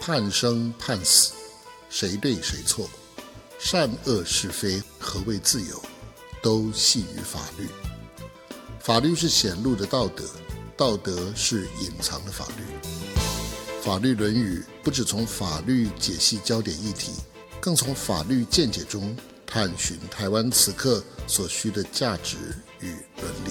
判生判死，谁对谁错，善恶是非，何谓自由，都系于法律。法律是显露的道德，道德是隐藏的法律。法律论语不只从法律解析焦点议题，更从法律见解中探寻台湾此刻所需的价值与伦理。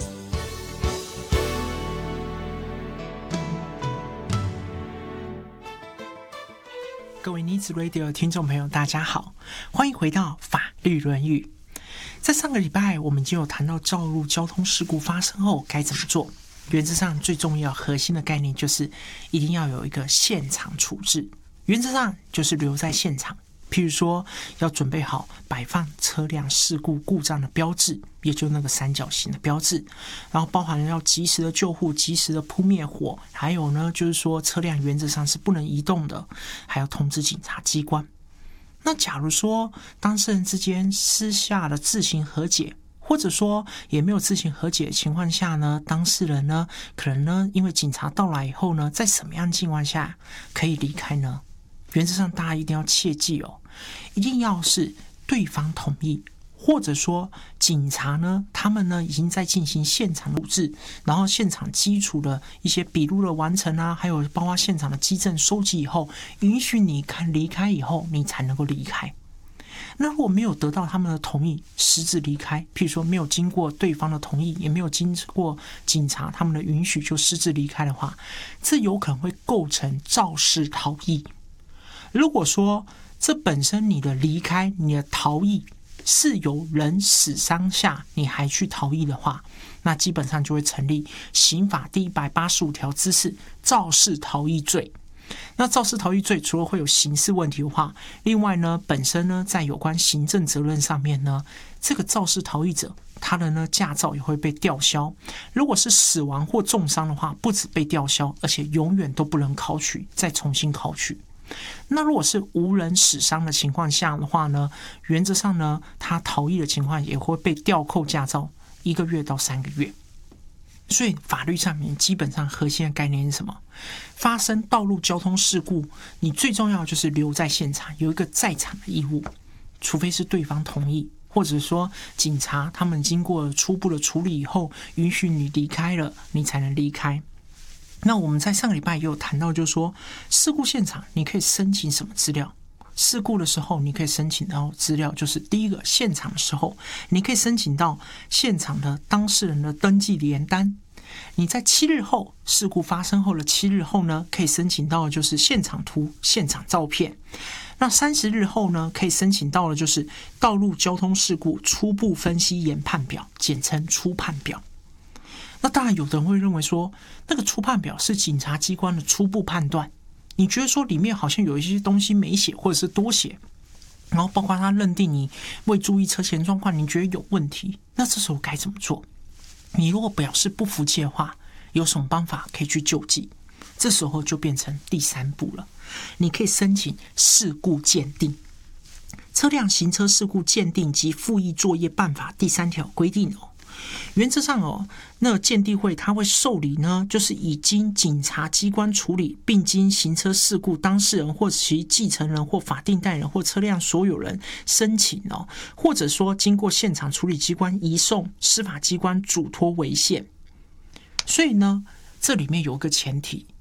各位尼子 Radio 的听众朋友大家好，欢迎回到法律论语。在上个礼拜我们已经有谈到道路交通事故发生后该怎么做，原则上最重要核心的概念就是一定要有一个现场处置，原则上就是留在现场，譬如说要准备好摆放车辆事故故障的标志，也就那个三角形的标志，然后包含要及时的救护，及时的扑灭火，还有呢就是说车辆原则上是不能移动的，还要通知警察机关。那假如说当事人之间私下的自行和解，或者说也没有自行和解的情况下呢，当事人呢可能呢因为警察到来以后呢，在什么样的情况下可以离开呢？原则上大家一定要切记哦，一定要是对方同意，或者说警察呢他们呢已经在进行现场录制，然后现场基础的一些笔录的完成啊，还有包括现场的基证收集以后，允许你离开以后你才能够离开。那如果没有得到他们的同意私自离开，譬如说没有经过对方的同意，也没有经过警察他们的允许就私自离开的话，这有可能会构肇事逃逸。如果说这本身你的离开，你的逃逸是有人死伤下你还去逃逸的话，那基本上就会成立刑法第185条之4肇事逃逸罪。那肇事逃逸罪除了会有刑事问题的话，另外呢本身呢在有关行政责任上面呢，这个肇事逃逸者他的呢驾照也会被吊销，如果是死亡或重伤的话，不止被吊销，而且永远都不能考取，再重新考取。那如果是无人死伤的情况下的话呢，原则上呢他逃逸的情况也会被吊扣驾照1个月到3个月。所以法律上面基本上核心的概念是什么？发生道路交通事故，你最重要的就是留在现场，有一个在场的义务，除非是对方同意，或者说警察他们经过初步的处理以后允许你离开了，你才能离开。那我们在上个礼拜也有谈到，就是说事故现场你可以申请什么资料？事故的时候你可以申请到资料，就是第一个，现场的时候你可以申请到现场的当事人的登记联单。你在7日后，事故发生后的7日后呢，可以申请到的就是现场图、现场照片。那30日后呢，可以申请到的就是道路交通事故初步分析研判表，简称初判表。那当然有的人会认为说，那个初判表是警察机关的初步判断，你觉得说里面好像有一些东西没写或者是多写，然后包括他认定你未注意车前状况，你觉得有问题，那这时候该怎么做？你如果表示不服气的话，有什么办法可以去救济？这时候就变成第3步了，你可以申请事故鉴定。车辆行车事故鉴定及复议作业办法第3条规定哦，原则上哦，那鉴定会他会受理呢，就是已经警察机关处理，并经行车事故当事人或其继承人或法定代理人或车辆所有人申请哦，或者说经过现场处理机关移送司法机关嘱托为限。所以呢，这里面有一个前提，